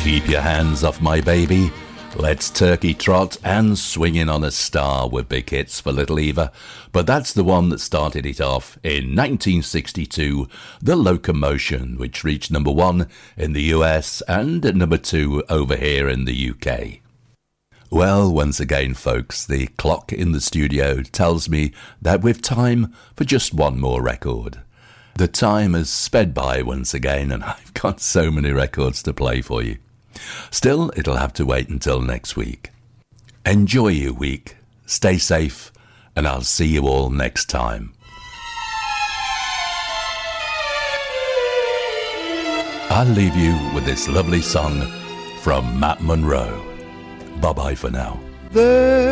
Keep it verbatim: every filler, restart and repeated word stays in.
Keep your hands off my baby. Let's turkey trot and swinging on a star were big hits for Little Eva, but that's the one that started it off in nineteen sixty-two, The Locomotion, which reached number one in the U S and number two over here in the U K. Well, once again, folks, the clock in the studio tells me that we've time for just one more record. The time has sped by once again, and I've got so many records to play for you. Still, it'll have to wait until next week. Enjoy your week, stay safe, and I'll see you all next time. I'll leave you with this lovely song from Matt Monro. Bye-bye for now. There